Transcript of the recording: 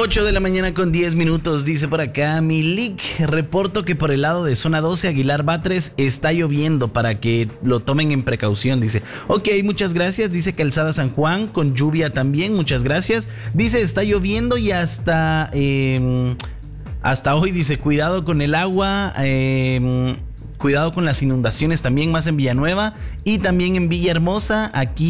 8 de la mañana con 10 minutos, dice por acá Milik, reporto que por el lado de zona 12, Aguilar Batres, está lloviendo para que lo tomen en precaución, dice. Ok, muchas gracias, dice Calzada San Juan, con lluvia también, muchas gracias. Dice, está lloviendo y hasta hoy, dice, cuidado con el agua, cuidado con las inundaciones también, más en Villanueva y también en Villahermosa, aquí